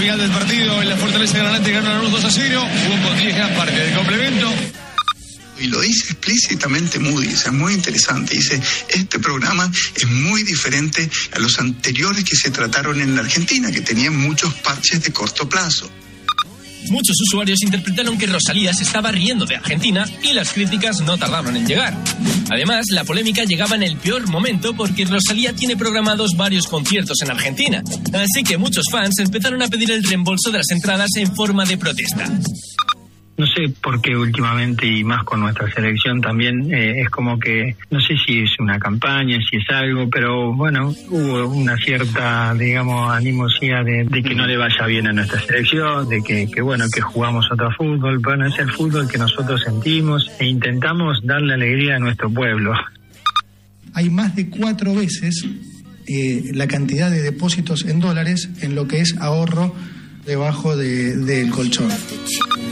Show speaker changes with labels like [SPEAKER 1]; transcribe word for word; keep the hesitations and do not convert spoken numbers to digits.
[SPEAKER 1] final del partido en la Fortaleza Granate gana Lanús dos a cero. Hubo con diez gran parte de complemento.
[SPEAKER 2] Y lo dice explícitamente Moody's, es muy interesante. Dice, este programa es muy diferente a los anteriores que se trataron en la Argentina, que tenían muchos parches de corto plazo.
[SPEAKER 3] Muchos usuarios interpretaron que Rosalía se estaba riendo de Argentina y las críticas no tardaron en llegar. Además, la polémica llegaba en el peor momento porque Rosalía tiene programados varios conciertos en Argentina. Así que muchos fans empezaron a pedir el reembolso de las entradas en forma de protesta.
[SPEAKER 4] No sé por qué últimamente, y más con nuestra selección también, eh, es como que, no sé si es una campaña, si es algo, pero bueno, hubo una cierta, digamos, animosidad de, de que no le vaya bien a nuestra selección, de que, que bueno, que jugamos otro fútbol. Bueno, es el fútbol que nosotros sentimos e intentamos darle alegría a nuestro pueblo.
[SPEAKER 5] Hay más de cuatro veces eh, la cantidad de depósitos en dólares en lo que es ahorro debajo de, del colchón.